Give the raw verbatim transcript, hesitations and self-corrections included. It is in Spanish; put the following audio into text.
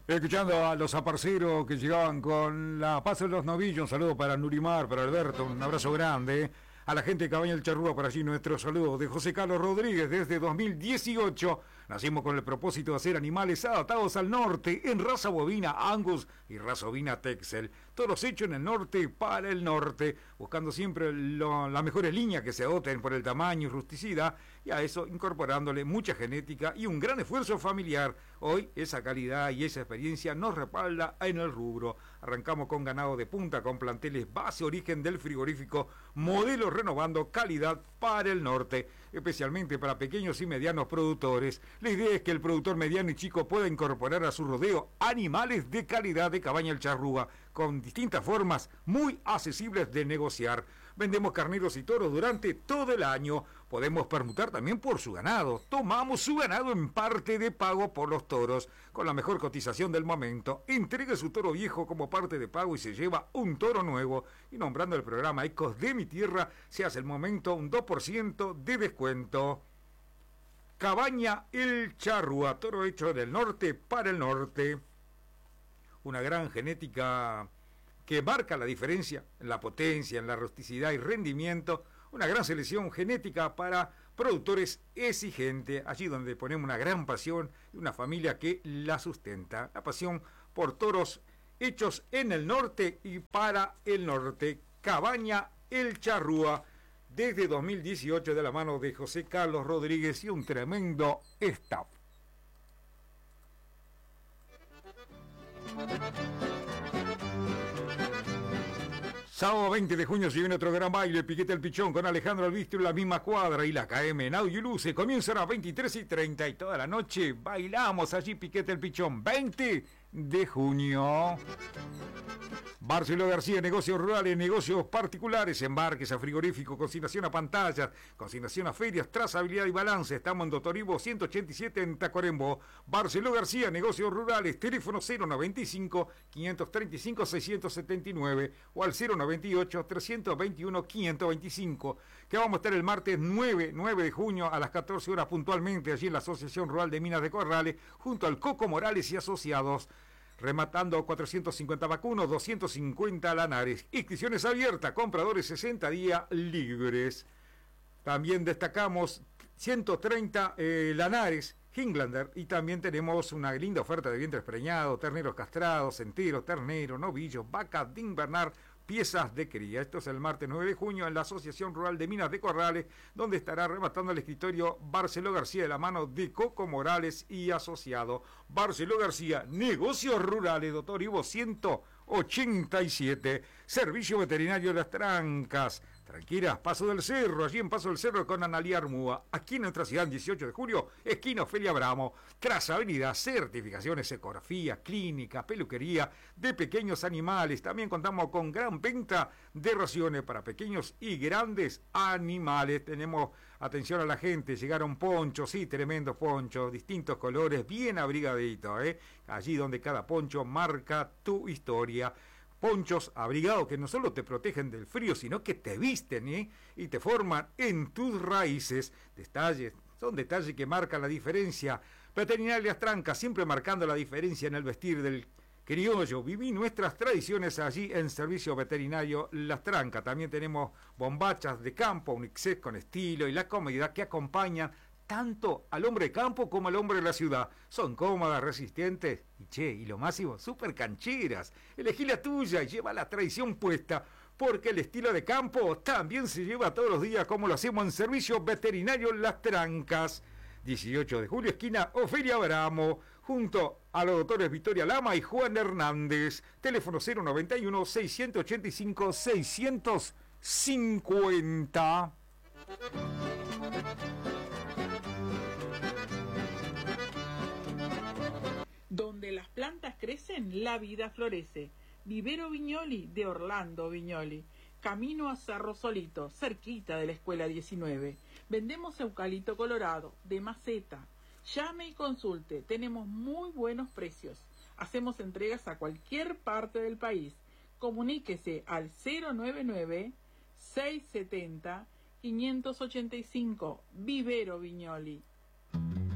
Escuchando a los aparceros que llegaban con la Paz de los Novillos, un saludo para Nurimar, para Alberto, un abrazo grande. A la gente de Cabaña del Charrúa, por allí nuestro saludo. De José Carlos Rodríguez, desde dos mil dieciocho, nacimos con el propósito de hacer animales adaptados al norte, en raza bovina Angus y raza ovina Texel. Todos hechos en el norte, para el norte, buscando siempre lo, las mejores líneas que se adopten por el tamaño y rusticidad, y a eso incorporándole mucha genética y un gran esfuerzo familiar. Hoy esa calidad y esa experiencia nos respalda en el rubro. Arrancamos con ganado de punta, con planteles base origen del frigorífico, modelos renovando calidad para el norte, especialmente para pequeños y medianos productores. La idea es que el productor mediano y chico pueda incorporar a su rodeo animales de calidad de Cabaña del Charrúa, con distintas formas muy accesibles de negociar. Vendemos carneros y toros durante todo el año. Podemos permutar también por su ganado. Tomamos su ganado en parte de pago por los toros, con la mejor cotización del momento. Entregue su toro viejo como parte de pago y se lleva un toro nuevo. Y nombrando el programa Ecos de mi Tierra, se hace el momento un dos por ciento de descuento. Cabaña el Charrúa, toro hecho del norte para el norte. Una gran genética que marca la diferencia en la potencia, en la rusticidad y rendimiento. Una gran selección genética para productores exigentes, allí donde ponemos una gran pasión y una familia que la sustenta. La pasión por toros hechos en el norte y para el norte. Cabaña el Charrúa, desde dos mil dieciocho, de la mano de José Carlos Rodríguez y un tremendo staff. Sábado veinte de junio se viene otro gran baile, Piquete el Pichón con Alejandro Albistro en la misma cuadra, y la K M en audio y luces comienzan a las veintitrés y treinta y toda la noche bailamos allí Piquete el Pichón. veinte de junio. Barceló García, negocios rurales, negocios particulares, embarques a frigorífico, consignación a pantallas, consignación a ferias, trazabilidad y balance. Estamos en Doctor Ivo ciento ochenta y siete en Tacuarembó. Barceló García, negocios rurales, teléfono cero noventa y cinco, quinientos treinta y cinco, seiscientos setenta y nueve o al cero noventa y ocho, trescientos veintiuno, quinientos veinticinco. Que vamos a estar el martes nueve de junio a las catorce horas puntualmente allí en la Asociación Rural de Minas de Corrales, junto al Coco Morales y Asociados. Rematando cuatrocientos cincuenta vacunos, doscientos cincuenta lanares. Inscripciones abiertas, compradores sesenta días libres. También destacamos ciento treinta eh, lanares Highlander, y también tenemos una linda oferta de vientres preñados, terneros castrados, enteros, terneros, novillos, vacas de invernar, piezas de cría. Esto es el martes nueve de junio en la Asociación Rural de Minas de Corrales, donde estará rematando el escritorio Barceló García de la mano de Coco Morales y Asociado. Barceló García, negocios rurales, Doctor Ivo ciento ochenta y siete. Servicio Veterinario Las Trancas. Tranquilas, Paso del Cerro, allí en Paso del Cerro con Analía Armúa. Aquí en nuestra ciudad, dieciocho de julio, esquina Ofelia Bramo. Trazabilidad, certificaciones, ecografía, clínica, peluquería de pequeños animales. También contamos con gran venta de raciones para pequeños y grandes animales. Tenemos atención a la gente, llegaron ponchos, sí, tremendos ponchos, distintos colores, bien abrigaditos, ¿eh? Allí donde cada poncho marca tu historia. Ponchos abrigados que no solo te protegen del frío, sino que te visten, ¿eh? Y te forman en tus raíces. Detalles, son detalles que marcan la diferencia. Veterinaria Las Trancas, siempre marcando la diferencia en el vestir del criollo. Viví nuestras tradiciones allí en Servicio Veterinario Las Trancas. También tenemos bombachas de campo, Unixés con estilo y la comodidad que acompañan tanto al hombre de campo como al hombre de la ciudad. Son cómodas, resistentes y che, y lo máximo, súper cancheras. Elegí la tuya y lleva la tradición puesta, porque el estilo de campo también se lleva todos los días, como lo hacemos en Servicio Veterinario Las Trancas. dieciocho de julio, esquina Ofelia Bramo, junto a los doctores Victoria Lama y Juan Hernández. Teléfono cero noventa y uno, seiscientos ochenta y cinco, seiscientos cincuenta. Donde las plantas crecen, la vida florece. Vivero Viñoli de Orlando Viñoli. Camino a Cerro Solito, cerquita de la Escuela diecinueve. Vendemos eucalipto colorado, de maceta. Llame y consulte, tenemos muy buenos precios. Hacemos entregas a cualquier parte del país. Comuníquese al cero noventa y nueve, seiscientos setenta, quinientos ochenta y cinco. Vivero Viñoli.